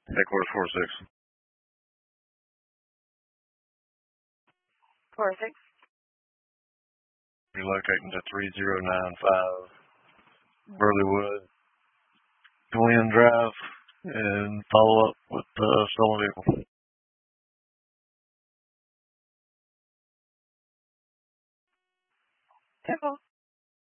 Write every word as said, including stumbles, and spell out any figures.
Headquarters four six. four six. Relocating to three zero nine five Burleywood, Glen Drive, and follow up with the uh, stolen vehicle. Temple.